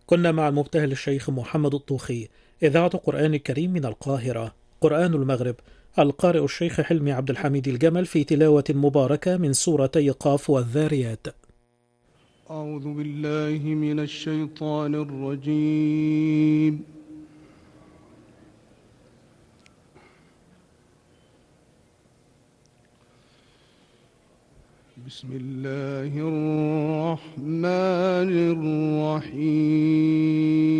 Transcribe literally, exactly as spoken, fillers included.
كنا مع المبتهل الشيخ محمد الطوخي، إذاعة قرآن الكريم من القاهرة. قرآن المغرب، القارئ الشيخ حلمي عبد الحميد الجمل في تلاوة مباركة من سورتي قاف والذاريات. أعوذ بالله من الشيطان الرجيم. بسم الله الرحمن الرحيم.